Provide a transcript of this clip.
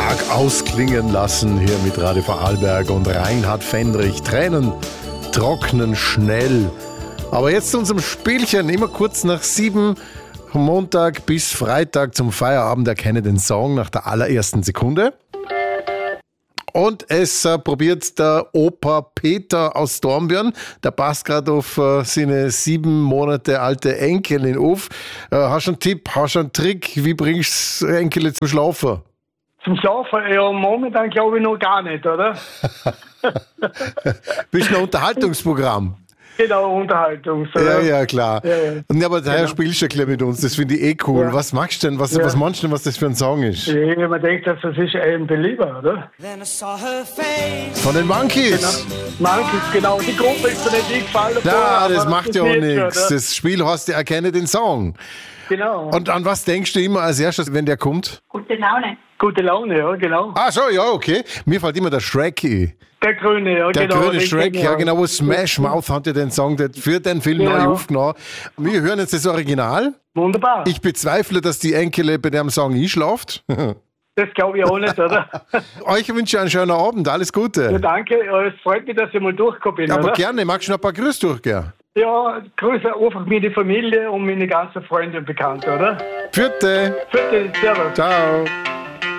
Tag ausklingen lassen hier mit Radio Vorarlberg und Reinhard Fendrich. Tränen trocknen schnell. Aber jetzt zu unserem Spielchen, immer kurz nach 7, vom Montag bis Freitag zum Feierabend erkenne den Song nach der allerersten Sekunde. Und es probiert der Opa Peter aus Dornbirn. Der passt gerade auf seine 7 Monate alte Enkelin auf. Hast du einen Tipp, hast du einen Trick? Wie bringst du Enkel zum Schlafen? Zum Schlafen? Ja, momentan glaube ich noch gar nicht, oder? Bist du ein Unterhaltungsprogramm? Genau, Unterhaltung. Ja, klar. Ja. Aber daher spielst du ja gleich mit uns, das finde ich eh cool. Ja. Was magst du denn, was meinst du denn, was das für ein Song ist? Ja, man denkt, das ist ein Belieber, oder? Von den Monkeys. Genau. Monkeys, genau. Die Gruppe ist mir nicht gefallen. Ja, das macht ja auch nichts. Das Spiel heißt ja, erkenne den Song. Genau. Und an was denkst du immer als erstes, wenn der kommt? Gute Laune. Gute Laune, ja, genau. Ah, so, ja, okay. Mir fällt immer der Shrek ein. Der Grüne, ja, der genau. Der grüne Shrek, ja, genau. Wo Smash Mouth hat ja den Song für den Film neu aufgenommen. Wir hören jetzt das Original. Wunderbar. Ich bezweifle, dass die Enkele bei dem Song einschlaft. Das glaube ich auch nicht, oder? Euch wünsche ich einen schönen Abend. Alles Gute. Ja, danke. Es freut mich, dass ich mal durchgekommen bin. Aber oder? gerne. Magst du noch ein paar Grüße durchgehen? Ja, grüße einfach mir die Familie und meine ganzen Freunde und Bekannte, oder? Vierte. Servus. Ciao.